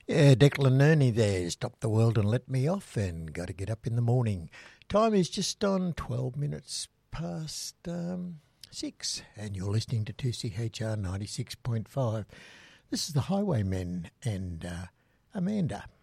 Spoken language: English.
Yeah, Declan Nerney there. Stop the world and let me off, and got to get up in the morning. Time is just on 12 minutes past 6, and you're listening to 2CHR 96.5. This is the Highwaymen and Amanda.